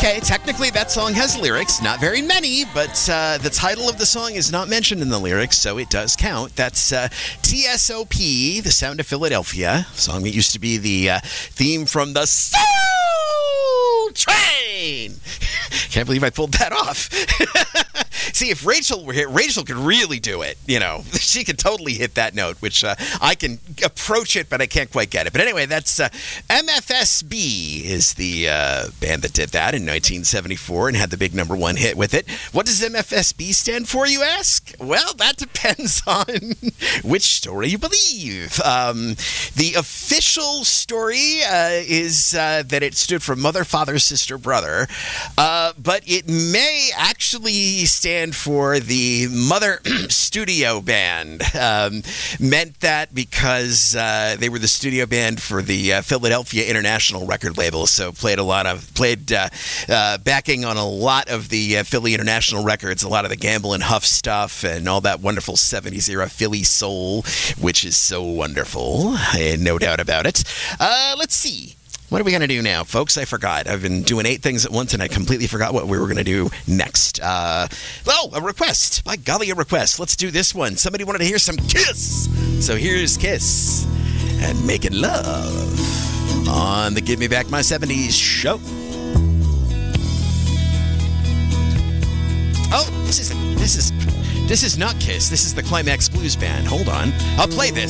Okay, technically that song has lyrics, not very many, but the title of the song is not mentioned in the lyrics, so it does count. That's TSOP, The Sound of Philadelphia, a song that used to be the theme from the Soul Train. Can't believe I pulled that off. See, if Rachel were here, Rachel could really do it. You know, she could totally hit that note, which I can approach it, but I can't quite get it. But anyway, that's MFSB is the band that did that in 1974 and had the big #1 hit with it. What does MFSB stand for, you ask? Well, that depends on which story you believe. The official story is that it stood for Mother, Father, Sister, Brother, but it may actually stand for the Mother Studio Band. Meant that because they were the studio band for the Philadelphia International record label, so played backing on a lot of the Philly International records, a lot of the Gamble and Huff stuff, and all that wonderful 70s era Philly soul, which is so wonderful, no doubt about it. Let's see. What are we going to do now, folks? I forgot. I've been doing 8 things at once, and I completely forgot what we were going to do next. A request. By golly, a request. Let's do this one. Somebody wanted to hear some Kiss. So here's Kiss and Making Love on the Give Me Back My 70s show. Oh, this is not Kiss. This is the Climax Blues Band. Hold on. I'll play this.